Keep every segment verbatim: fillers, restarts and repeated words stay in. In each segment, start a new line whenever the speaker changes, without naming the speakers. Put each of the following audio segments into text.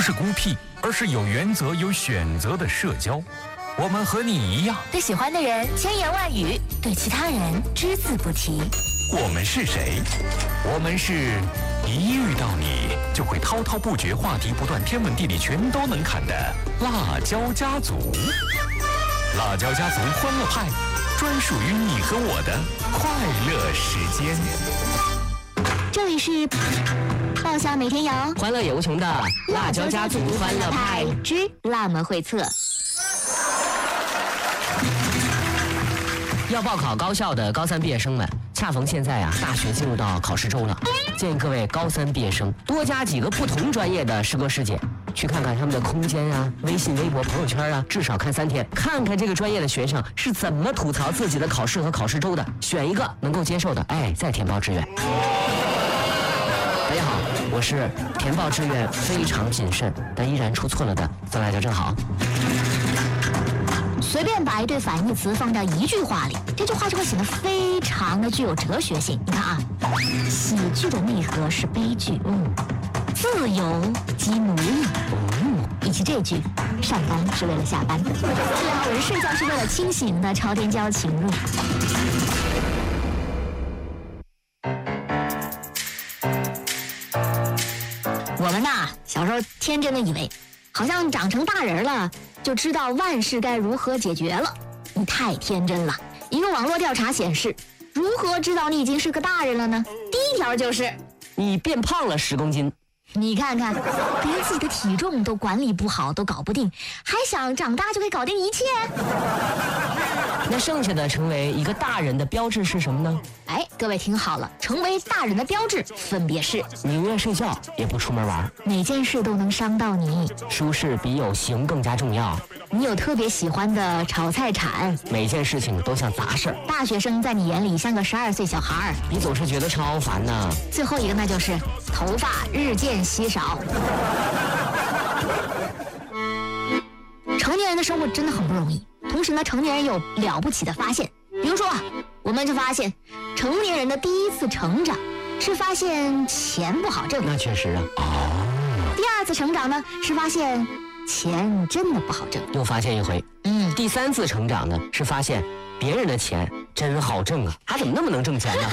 不是孤僻，而是有原则、有选择的社交。我们和你一样，
对喜欢的人千言万语，对其他人只字不提。
我们是谁？我们是一遇到你就会滔滔不绝、话题不断、天文地理全都能侃的辣椒家族。辣椒家族欢乐派，专属于你和我的快乐时间。
这里是爆笑每天有，
欢乐也无穷的辣椒家族欢乐派
之辣么会测。
要报考高校的高三毕业生们，恰逢现在啊，大学进入到考试周了，建议各位高三毕业生多加几个不同专业的师哥师姐，去看看他们的空间啊、微信、微博、朋友圈啊，至少看三天，看看这个专业的学生是怎么吐槽自己的考试和考试周的，选一个能够接受的，哎，再填报志愿。大家好，我是填报志愿非常谨慎但依然出错了的曾辣椒正好。
随便把一对反义词放到一句话里，这句话就会显得非常的具有哲学性。你看啊，喜剧的内核是悲剧，嗯，自由即奴役，嗯，以及这句上班是为了下班，最好人睡觉是为了清醒的朝天椒情入。我们呐，小时候天真的以为，好像长成大人了就知道万事该如何解决了。你太天真了。一个网络调查显示，如何知道你已经是个大人了呢？第一条就是
你变胖了十公斤。
你看看，连自己的体重都管理不好，都搞不定，还想长大就可以搞定一切？
那剩下的成为一个大人的标志是什么呢？
哎，各位听好了，成为大人的标志分别是：
宁愿睡觉也不出门玩，
每件事都能伤到你，
舒适比有形更加重要，
你有特别喜欢的炒菜铲，
每件事情都像杂事，
大学生在你眼里像个十二岁小孩儿，
你总是觉得超烦呢。
最后一个那就是头发日渐稀少。成年人的生活真的很不容易，同时呢，成年人有了不起的发现。比如说啊，我们就发现成年人的第一次成长是发现钱不好挣，
那确实啊。
哦。第二次成长呢是发现钱真的不好挣，
又发现一回。
嗯。
第三次成长呢是发现别人的钱真好挣啊，他怎么那么能挣钱呢？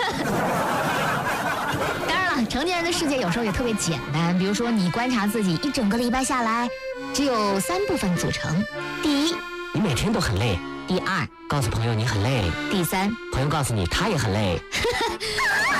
当然了，成年人的世界有时候也特别简单，比如说你观察自己一整个礼拜下来，只有三部分组成：第一，
你每天都很累；
第二，
告诉朋友你很累；
第三，
朋友告诉你他也很累。